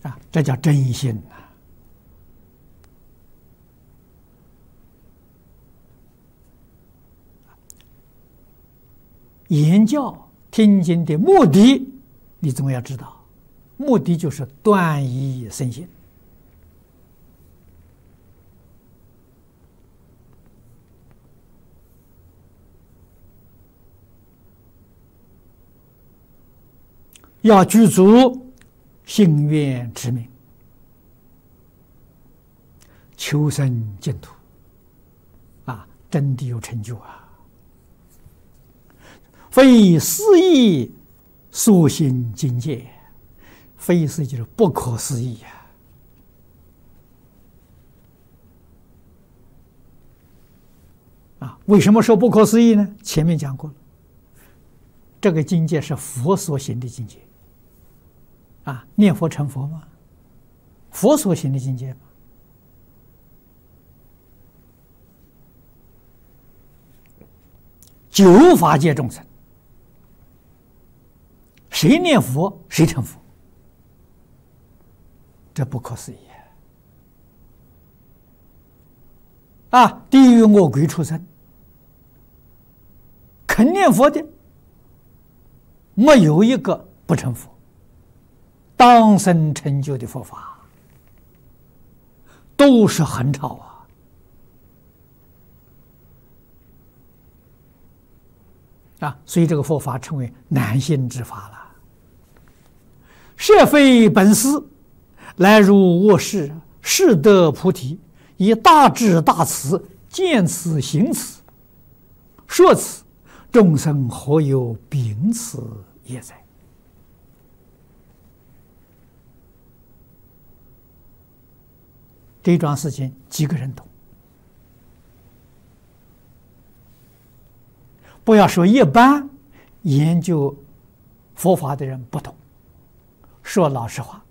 这叫真心呐。言教听经的目的，你总要知道，目的就是断疑生信。要具足心愿持名，求生净土，真的有成就啊！非思议所行境界，非思就是不可思议为什么说不可思议呢？前面讲过了，这个境界是佛所行的境界。念佛成佛吗？佛所行的境界吗？九法界众生，谁念佛谁成佛，这不可思议地狱恶鬼畜生，肯念佛的，没有一个不成佛。当生成就的佛法都是横超所以这个佛法称为难信之法了。设非本师，来入我世，誓得菩提，以大智大慈，见此行此，说此，众生何有秉此也哉？这桩事情几个人懂？不要说一般研究佛法的人不懂，说老实话，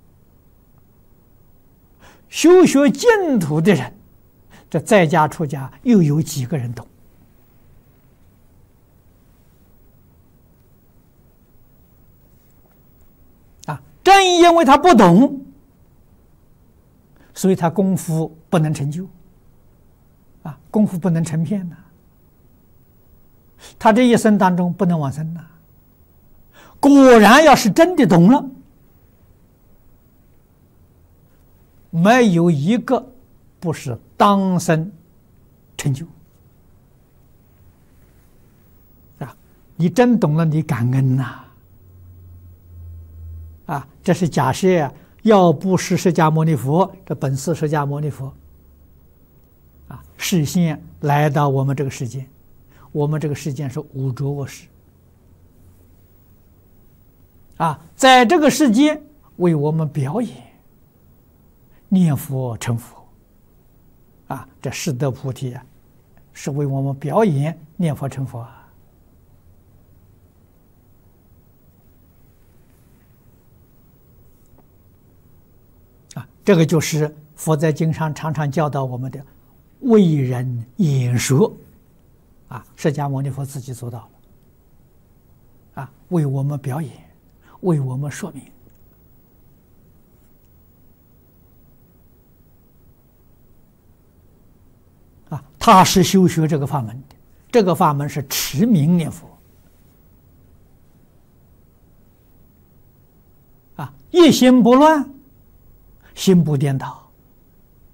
修学净土的人，这在家出家又有几个人懂？正因为他不懂，所以他功夫不能成就，功夫不能成片呐。他这一生当中不能往生呐。果然，要是真的懂了，没有一个不是当生成就你真懂了，你感恩呐这是假设要不是释迦牟尼佛，这本师释迦牟尼佛示现来到我们这个世间，我们这个世间是五浊恶世在这个世间为我们表演念佛成佛这誓得菩提是为我们表演念佛成佛这个就是佛在经上常常教导我们的为人演说释迦牟尼佛自己做到了为我们表演，为我们说明他是修学这个法门的，这个法门是持名念佛一心不乱，心不颠倒